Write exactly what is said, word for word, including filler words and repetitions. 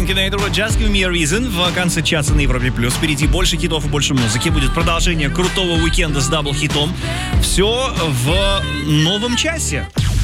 Akinator, Just Give Me a Reason в конце часа на Европе Плюс. Впереди больше хитов и больше музыки. Будет продолжение крутого уикенда с дабл-хитом. Все в новом часе.